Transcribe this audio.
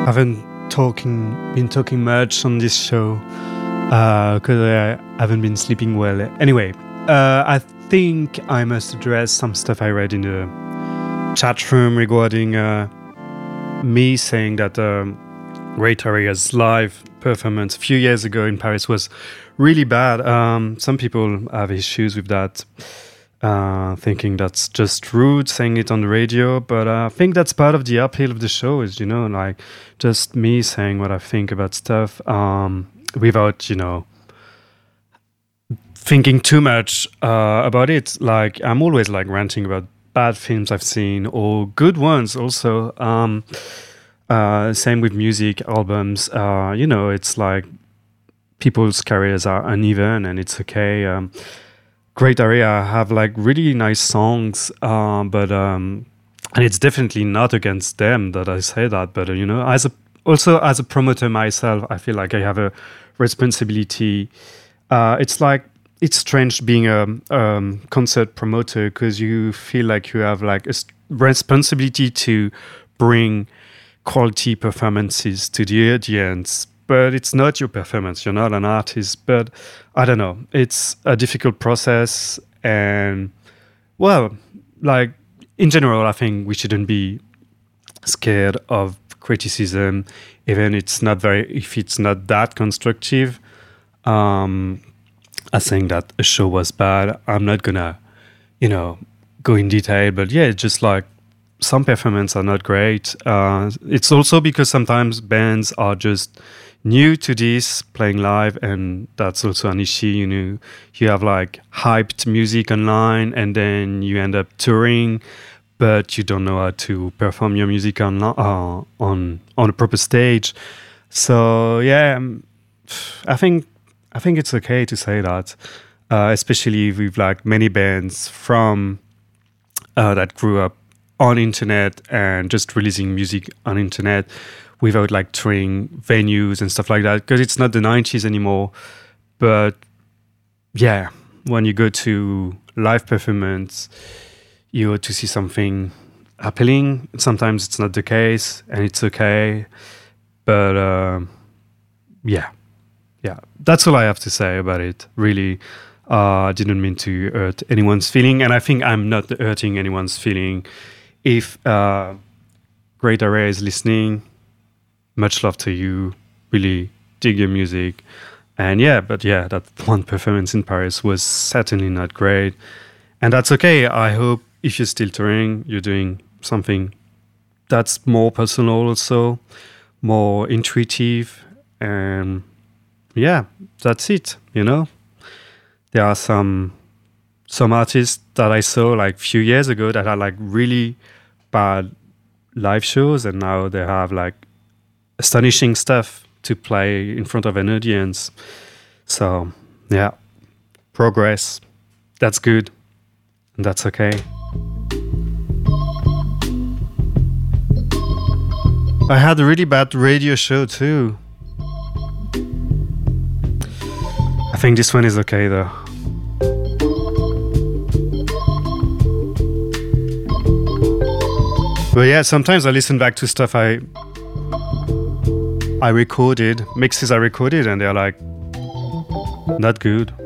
haven't been talking much on this show because I haven't been sleeping well. Anyway, I think I must address some stuff I read in the chat room regarding me saying that Grey Taria's live performance a few years ago in Paris was really bad. Some people have issues with that, thinking that's just rude saying it on the radio, but I think that's part of the appeal of the show is, like just me saying what I think about stuff without, thinking too much about it. Like I'm always like ranting about bad films I've seen or good ones also. Same with music albums. It's like people's careers are uneven and it's okay. Grey Taria have like really nice songs, but and it's definitely not against them that I say that. But as a promoter myself, I feel like I have a responsibility. It's strange being a concert promoter because you feel like you have like a responsibility to bring quality performances to the audience. But it's not your performance. You're not an artist. But I don't know. It's a difficult process. And, well, like, in general, I think we shouldn't be scared of criticism, even if it's not that constructive. I think that a show was bad. I'm not going to, go in detail. But, yeah, it's just like some performances are not great. It's also because sometimes bands are just new to this, playing live, and that's also an issue. You have like hyped music online and then you end up touring, but you don't know how to perform your music on a proper stage. So yeah, I think it's okay to say that, especially with like many bands from that grew up on internet and just releasing music on internet without like touring venues and stuff like that, because it's not the 90s anymore. But yeah, when you go to live performance, you go to see something appealing. Sometimes it's not the case and it's okay. But yeah, that's all I have to say about it. Really, I didn't mean to hurt anyone's feeling, and I think I'm not hurting anyone's feeling. If Grey Taria is listening, much love to you. Really dig your music. And that one performance in Paris was certainly not great. And that's okay. I hope if you're still touring, you're doing something that's more personal also, more intuitive. And yeah, that's it, There are some artists that I saw like a few years ago that had like really bad live shows, and now they have like astonishing stuff to play in front of an audience. So yeah, progress, that's good, and that's okay. I had a really bad radio show too. I think this one is okay though. But yeah, sometimes I listen back to stuff I recorded, mixes I recorded, and they're like, not good.